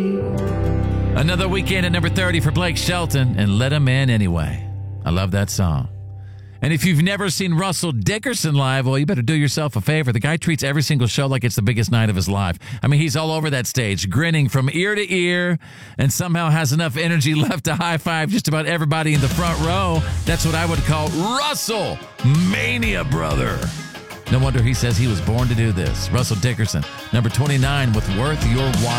Another weekend at number 30 for Blake Shelton and Let 'Em In Anyway. I love that song. And if you've never seen Russell Dickerson live, well, you better do yourself a favor. The guy treats every single show like it's the biggest night of his life. I mean, he's all over that stage, grinning from ear to ear, and somehow has enough energy left to high-five just about everybody in the front row. That's what I would call Russell Mania, brother. No wonder he says he was born to do this. Russell Dickerson, number 29 with Worth Your While.